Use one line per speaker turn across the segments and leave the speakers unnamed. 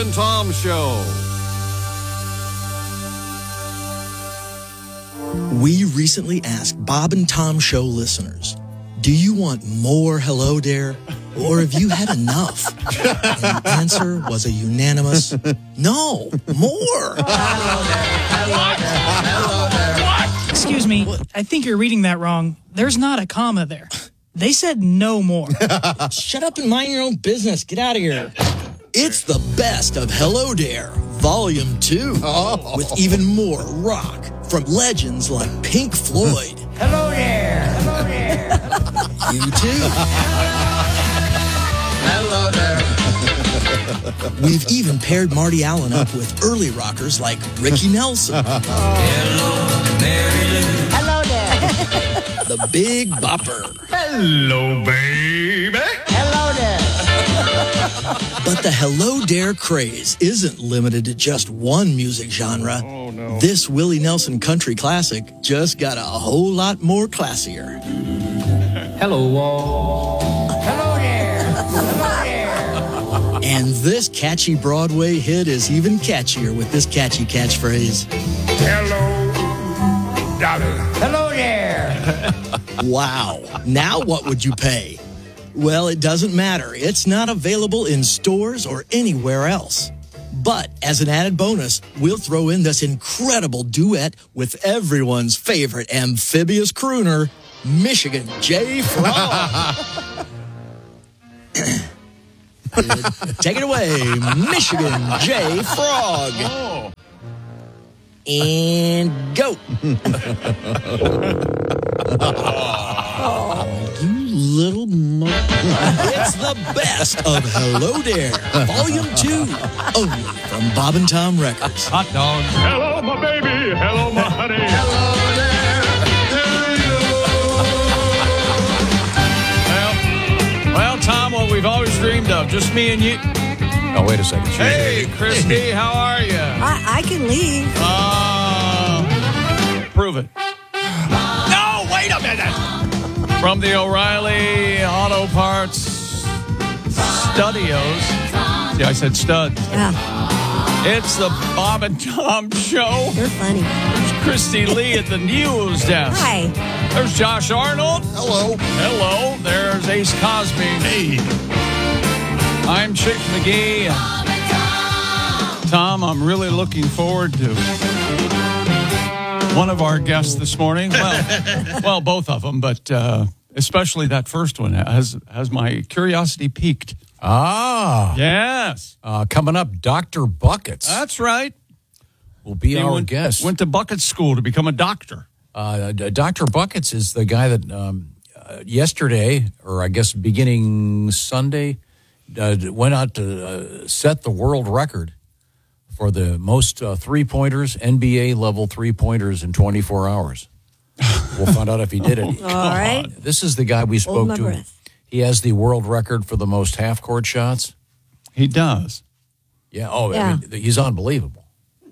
and Tom Show.
We recently asked Bob and Tom Show listeners, do you want more Hello Dare, or have you had enough? And the answer was a unanimous, no, more.
What? Excuse me, I think you're reading that wrong. There's not a comma there. They said no more.
Shut up and mind your own business. Get out of here. It's the best of Hello Dare, Volume 2, with even more rock from legends like Pink Floyd.
Hello there. Hello there.
You too.
Hello there.
We've even paired Marty Allen up with early rockers like Ricky Nelson.
Hello, Mary Lou. Hello there.
The Big Bopper.
Hello, baby. Hello there.
But the Hello Dare craze isn't limited to just one music genre.
Oh, no.
This Willie Nelson country classic just got a whole lot more classier.
Hello, all. Hello there. Hello there.
And this catchy Broadway hit is even catchier with this catchy catchphrase.
Hello, darling. Hello there.
Wow. Now what would you pay? Well, it doesn't matter. It's not available in stores or anywhere else. But as an added bonus, we'll throw in this incredible duet with everyone's favorite amphibious crooner, Michigan J. Frog. Take it away, Michigan J. Frog.
Oh.
And go. You little It's the best of Hello Dare, Volume 2, only from Bob and Tom Records.
Hot dog. Hello, my baby. Hello, my honey. Hello there. Well, Tom, what we've always dreamed of, just me and you.
Oh, wait a second.
Hey, Christy, how are you?
I can leave.
Prove it. No, wait a minute. From the O'Reilly Auto Parts Studios. Yeah, I said studs.
Yeah,
It's the Bob and Tom Show.
you're funny.
There's Christy Lee at the news desk.
Hi.
There's Josh Arnold.
Hello.
Hello. There's Ace Cosby. Hey. I'm Chick McGee. Tom, I'm really looking forward to one of our guests this morning. Well, both of them, but especially that first one has my curiosity piqued.
Ah.
Yes.
Coming up, Dr. Buckets
That's right.
will be our
went,
guest.
Went to Bucket School to become a doctor.
Dr. Buckets is the guy that yesterday, or I guess beginning Sunday, went out to set the world record for the most three-pointers, NBA-level three-pointers in 24 hours. We'll find out if he did it.
All right.
This is the guy we
Hold
spoke
my
to.
breath.
He has the world record for the most half-court shots.
He does.
Yeah. Oh,
Yeah.
I mean, he's unbelievable.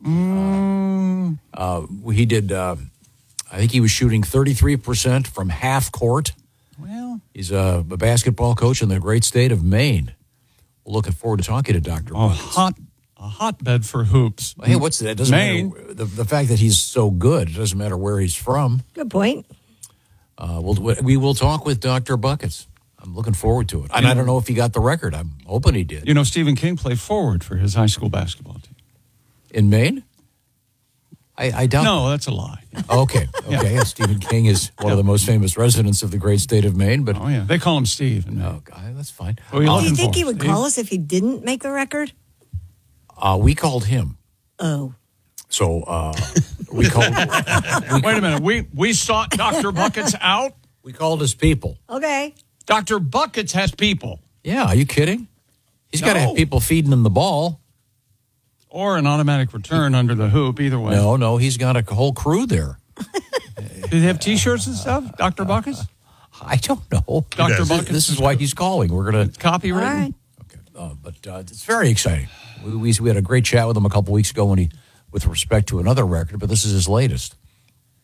He did, I think he was shooting 33% from half court.
Well,
He's a basketball coach in the great state of Maine. We're looking forward to talking to Dr.
a
Buckets.
hotbed for hoops.
Hey, what's that? It doesn't
Maine.
matter. The fact that he's so good, it doesn't matter where he's from.
Good point.
We will talk with Dr. Buckets. I'm looking forward to it. And I don't know if he got the record. I'm hoping he did.
You know, Stephen King played forward for his high school basketball team.
In Maine? I doubt.
No, that's a lie.
Okay. Yeah. Stephen King is one of the most famous residents of the great state of Maine, but
Oh, yeah. They call him Steve.
no, that's fine.
What are you
Do you
looking
think
for,
he would
Steve?
call us if he didn't make the record?
We called him.
Oh.
So we called.
Wait a minute. We sought Dr. Buckets out?
We called his people.
Okay.
Dr. Buckets has people.
Yeah, are you kidding? He's got to
No.
have people feeding him the ball.
Or an automatic return under the hoop, either way.
No, he's got a whole crew there.
Do they have T-shirts and stuff, Dr. Buckets?
I don't know.
Dr. Buckets.
This is why he's calling. We're gonna.
Copywritten?
All right.
Okay, but it's very exciting. We had a great chat with him a couple weeks ago with respect to another record, but this is his latest.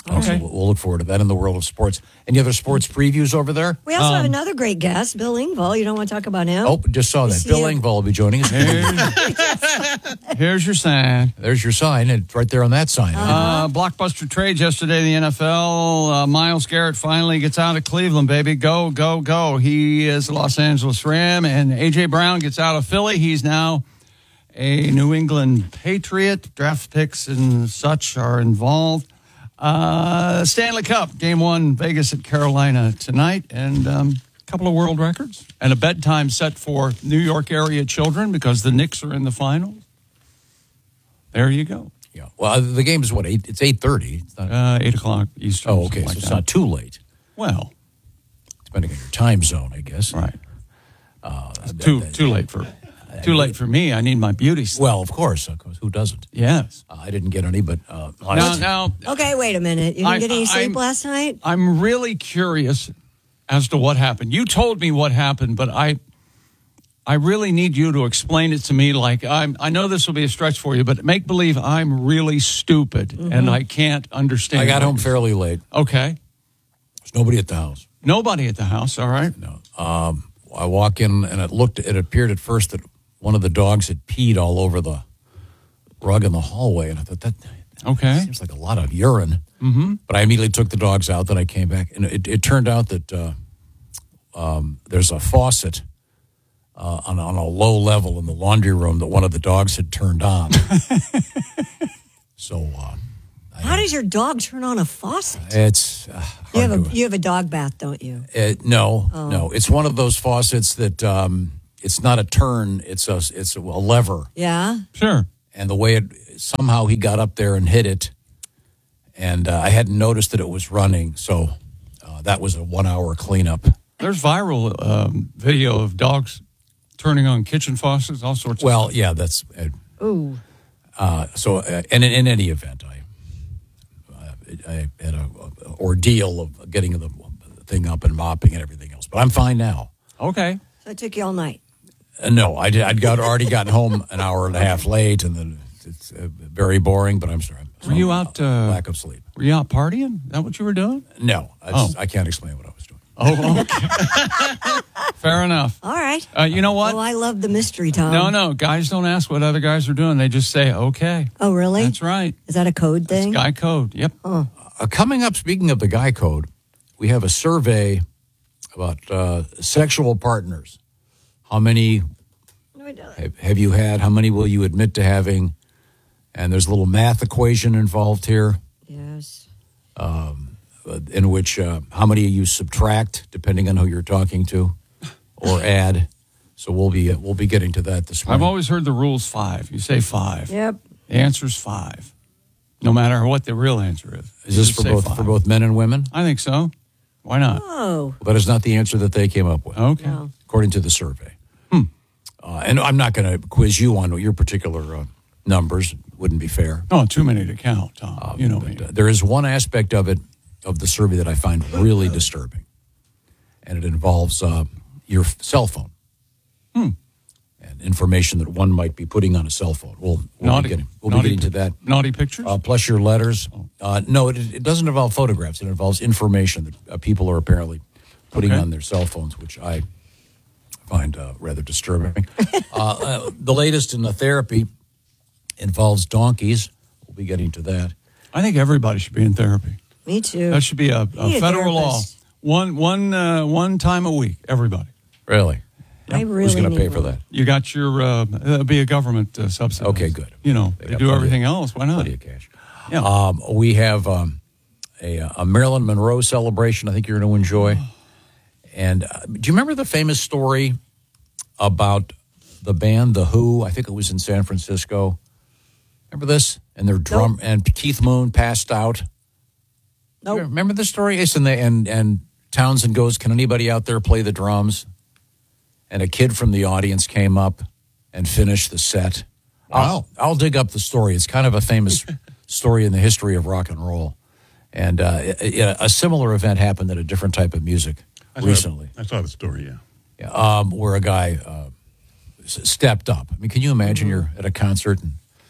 Okay.
So we'll look forward to that in the world of sports. Any other sports previews over there?
We also have another great guest, Bill Engvall. You don't want to talk about him?
Oh, just saw that. Bill Engvall will be joining us.
Here's your sign.
There's your sign. It's right there on that sign.
Blockbuster trades yesterday in the NFL. Myles Garrett finally gets out of Cleveland, baby. Go, go, go. He is a Los Angeles Ram. And A.J. Brown gets out of Philly. He's now a New England Patriot. Draft picks and such are involved. Stanley Cup, Game 1, Vegas at Carolina tonight. And a couple of world records. And a bedtime set for New York area children because the Knicks are in the finals. There you go.
Yeah. Well, the game is what? 8? It's 8:30. It's not
8 o'clock Eastern.
Oh, okay. So
like
it's
that.
not too late.
Well,
Depending on your time zone, I guess.
right. Too late for me. I need my beauty sleep.
Well, of course. Who doesn't?
Yes.
I didn't get any, but
Now,
Okay, wait a minute. You didn't get any sleep last night?
I'm really curious as to what happened. You told me what happened, but I really need you to explain it to me. Like I know this will be a stretch for you, but make believe I'm really stupid and I can't understand.
I got home fairly late.
Okay.
There's nobody at the house.
Nobody at the house. All right.
No. I walk in and it appeared at first that one of the dogs had peed all over the rug in the hallway, and I thought that
Okay.
seems like a lot of urine. Mm-hmm. But I immediately took the dogs out. Then I came back, and it turned out that there's a faucet on a low level in the laundry room that one of the dogs had turned on. So
How does your dog turn on a faucet?
it's
You have a dog bath, don't you?
No. It's one of those faucets that it's not a turn. It's a lever.
Yeah.
Sure.
And the way somehow he got up there and hit it, and I hadn't noticed that it was running. So that was a 1 hour cleanup.
There's viral video of dogs turning on kitchen faucets, all sorts of
Well,
stuff.
yeah, that's
Ooh.
so. And in any event, I had a ordeal of getting the thing up and mopping and everything else. But I'm fine now.
Okay.
So it took you all night.
No, I'd already gotten home an hour and a half late, and then it's very boring. But I'm sorry.
Were you out?
Lack of sleep.
Were you out partying? Is that what you were doing?
No, I can't explain what I was doing.
Oh, okay. Fair enough.
All right.
You know what?
Oh, I love the mystery, Tom.
No. Guys don't ask what other guys are doing. They just say, okay.
Oh, really?
That's right.
Is that a code thing?
Guy code. Yep.
Coming up, speaking of the guy code, we have a survey about sexual partners. How many have you had? How many will you admit to having? And there's a little math equation involved here.
Yes.
In which how many you subtract depending on who you're talking to, or add. So we'll be getting to that this morning.
I've always heard the rule's 5. You say 5.
Yep.
The answer's 5. No matter what the real answer is.
Is this for both men and women?
I think so. Why not?
Oh.
That is not the answer that they came up with.
Okay.
No.
According to the survey. And I'm not going to quiz you on your particular numbers. Wouldn't be fair.
Oh, too many to count, Tom. You know me.
There is one aspect of the survey that I find really disturbing, and it involves your cell phone and information that one might be putting on a cell phone. We'll be getting to that.
Naughty pictures?
Plus your letters. No, it doesn't involve photographs. It involves information that people are apparently putting on their cell phones, which I find rather disturbing. The latest in the therapy involves donkeys. We'll be getting to that.
I think everybody should be in therapy.
Me too.
That should be a
Be a
federal law.
therapist.
One time a week, everybody.
Really?
I really
Who's going to
need
pay for
one.
that?
You got your, be a government subsidy.
Okay, good.
You know,
They
they
got
do
plenty
everything else. Why not?
Plenty of cash.
Yeah.
We have a Marilyn Monroe celebration I think you're going to enjoy. And do you remember the famous story about the band The Who? I think it was in San Francisco. Remember this? And their drum and Keith Moon passed out.
Nope.
Remember the story? It's and Townsend goes, "Can anybody out there play the drums?" And a kid from the audience came up and finished the set.
Wow.
I'll dig up the story. It's kind of a famous story in the history of rock and roll. And a similar event happened at a different type of music recently.
I saw the story, yeah.
Where a guy stepped up. I mean, can you imagine you're at a concert and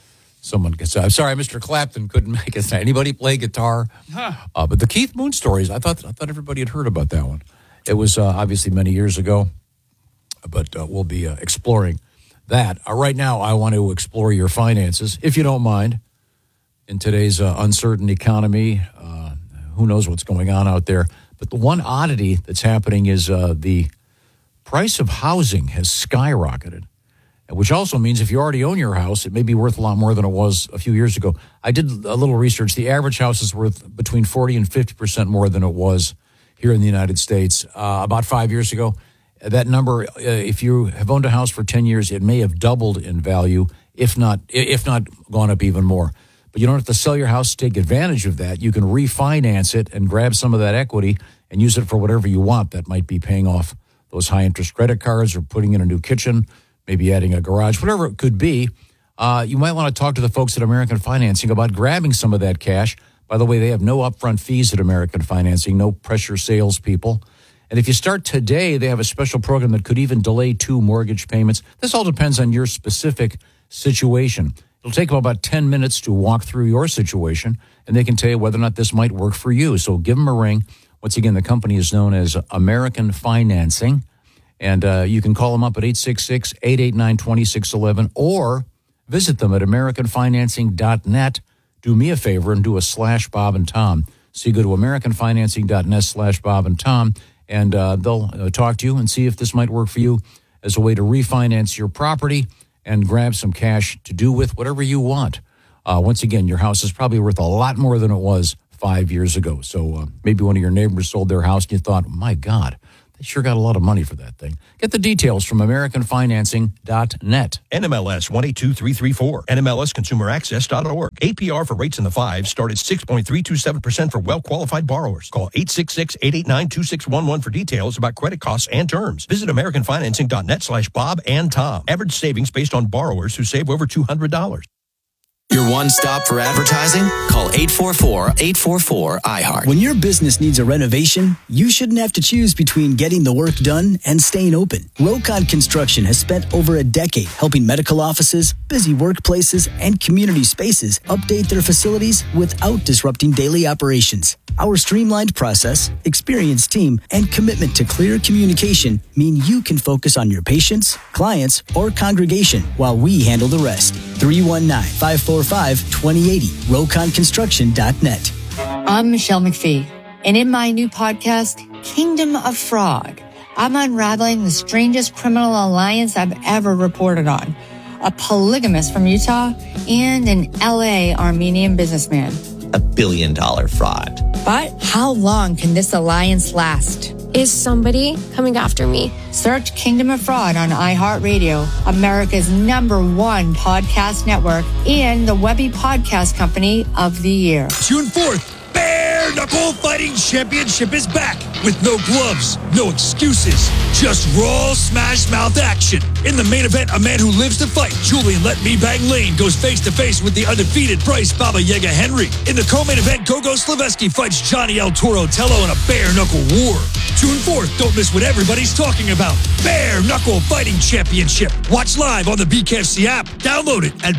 someone gets. I'm sorry, Mr. Clapton couldn't make it. Anybody play guitar? But the Keith Moon stories, I thought everybody had heard about that one. It was obviously many years ago, but we'll be exploring that. Right now, I want to explore your finances, if you don't mind. In today's uncertain economy, who knows what's going on out there. But the one oddity that's happening is the price of housing has skyrocketed, which also means if you already own your house, it may be worth a lot more than it was a few years ago. I did a little research. The average house is worth between 40 and 50% more than it was here in the United States about 5 years ago. That number, if you have owned a house for 10 years, it may have doubled in value, if not gone up even more. But you don't have to sell your house to take advantage of that. You can refinance it and grab some of that equity and use it for whatever you want. That might be paying off those high-interest credit cards or putting in a new kitchen, maybe adding a garage, whatever it could be. You might want to talk to the folks at American Financing about grabbing some of that cash. By the way, they have no upfront fees at American Financing, no pressure salespeople. And if you start today, they have a special program that could even delay 2 mortgage payments. This all depends on your specific situation. It'll take them about 10 minutes to walk through your situation, and they can tell you whether or not this might work for you. So give them a ring. Once again, the company is known as American Financing, and you can call them up at 866-889-2611 or visit them at AmericanFinancing.net. Do me a favor and do a /Bob and Tom. So you go to AmericanFinancing.net /Bob and Tom, and they'll talk to you and see if this might work for you as a way to refinance your property and grab some cash to do with whatever you want. Once again, your house is probably worth a lot more than it was 5 years ago. So maybe one of your neighbors sold their house and you thought, my God, they sure got a lot of money for that thing. Get the details from AmericanFinancing.net.
NMLS 182334, NMLSConsumerAccess.org. APR for rates in the 5s start at 6.327% for well-qualified borrowers. Call 866-889-2611 for details about credit costs and terms. Visit AmericanFinancing.net /Bob and Tom. Average savings based on borrowers who save over $200.
Your one stop for advertising? Call 844-844-iHeart.
When your business needs a renovation, you shouldn't have to choose between getting the work done and staying open. Rocon Construction has spent over a decade helping medical offices, busy workplaces, and community spaces update their facilities without disrupting daily operations. Our streamlined process, experienced team, and commitment to clear communication mean you can focus on your patients, clients, or congregation while we handle the rest. 319-545-2080, RoconConstruction.net.
I'm Michelle McPhee, and in my new podcast, Kingdom of Fraud, I'm unraveling the strangest criminal alliance I've ever reported on. A polygamist from Utah and an LA Armenian businessman.
$1 billion fraud.
But how long can this alliance last?
Is somebody coming after me?
Search Kingdom of Fraud on iHeartRadio, America's #1 podcast network, and the Webby Podcast Company of the Year.
June 4th, Bare Knuckle Fighting Championship is back with no gloves, no excuses, just raw smash mouth action. In the main event, a man who lives to fight, Julian Let Me Bang Lane, goes face to face with the undefeated Bryce Baba Yaga Henry. In the co-main event, Gogo Slaveski fights Johnny El Toro Tello in a bare knuckle war. June 4th, don't miss what everybody's talking about. Bare Knuckle Fighting Championship. Watch live on the BKFC app. Download it at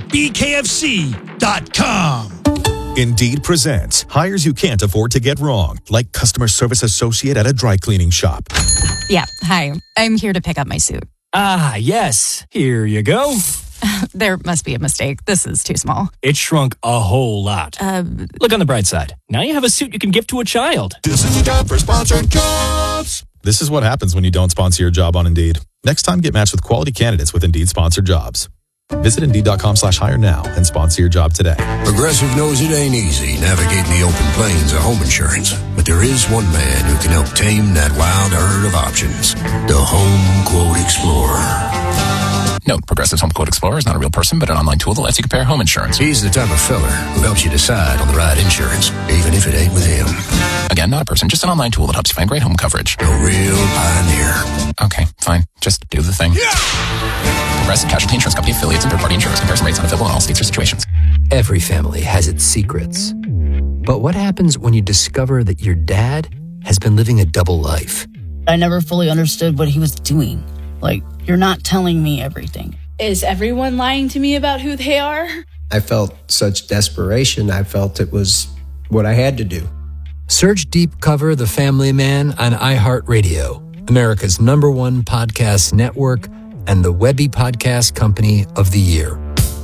bkfc.com.
Indeed presents hires you can't afford to get wrong, like customer service associate at a dry cleaning shop.
Yeah, hi. I'm here to pick up my suit.
Ah, yes. Here you go.
There must be a mistake. This is too small.
It shrunk a whole lot. Look on the bright side. Now you have a suit you can give to a child.
This is time for sponsored jobs. This is what happens when you don't sponsor your job on Indeed. Next time, get matched with quality candidates with Indeed sponsored jobs. Visit Indeed.com/hire now and sponsor your job today.
Progressive knows it ain't easy navigating the open plains of home insurance, but there is one man who can help tame that wild herd of options. The Home Quote Explorer.
Note, Progressive's Home Quote Explorer is not a real person, but an online tool that lets you compare home insurance.
He's the type of feller who helps you decide on the right insurance, even if it ain't with him.
Again, not a person, just an online tool that helps you find great home coverage.
A real pioneer.
Okay, fine. Just do the thing. Yeah! Progressive Casualty Insurance Company affiliates and third-party insurers. Comparison rates unavailable in all states or situations.
Every family has its secrets. But what happens when you discover that your dad has been living a double life?
I never fully understood what he was doing. Like, you're not telling me everything.
Is everyone lying to me about who they are? I felt such desperation. I felt it was what I had to do.
Search Deep Cover The Family Man on iHeartRadio, America's #1 podcast network and the Webby Podcast Company of the Year.